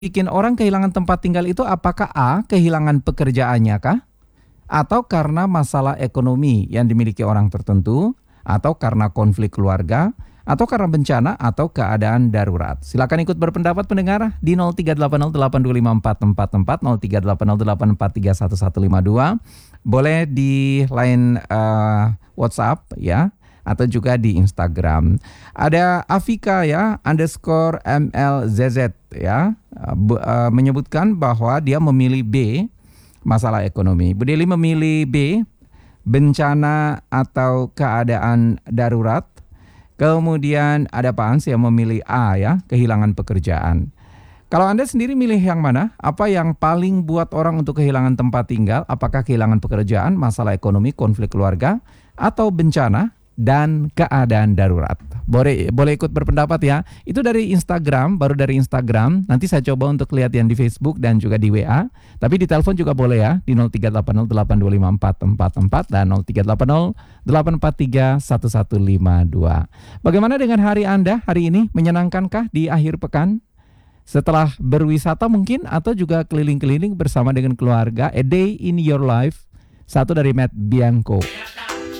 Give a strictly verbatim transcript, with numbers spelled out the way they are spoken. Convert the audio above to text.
bikin orang kehilangan tempat tinggal itu apakah A, kehilangan pekerjaannya kah? Atau karena masalah ekonomi yang dimiliki orang tertentu? Atau karena konflik keluarga? Atau karena bencana atau keadaan darurat? Silakan ikut berpendapat pendengar di nol tiga delapan nol delapan dua lima empat empat empat, nol tiga delapan nol delapan empat tiga satu satu lima dua. Boleh di line uh, WhatsApp ya, atau juga di Instagram. Ada Afika ya, underscore M L Z Z ya, uh, uh, menyebutkan bahwa dia memilih B, masalah ekonomi. Bu Deli memilih B, bencana atau keadaan darurat. Kemudian ada Pak Hans yang memilih A ya, kehilangan pekerjaan. Kalau Anda sendiri milih yang mana? Apa yang paling buat orang untuk kehilangan tempat tinggal? Apakah kehilangan pekerjaan, masalah ekonomi, konflik keluarga, atau bencana dan keadaan darurat? Boleh boleh ikut berpendapat ya. Itu dari Instagram, baru dari Instagram. Nanti saya coba untuk lihat yang di Facebook dan juga di W A. Tapi di telepon juga boleh ya, di nol tiga delapan nol delapan dua lima empat empat empat dan nol tiga delapan nol delapan empat tiga satu satu lima dua. Bagaimana dengan hari Anda hari ini? Menyenangkankah di akhir pekan? Setelah berwisata mungkin, atau juga keliling-keliling bersama dengan keluarga. A Day in Your Life, satu dari Matt Bianco.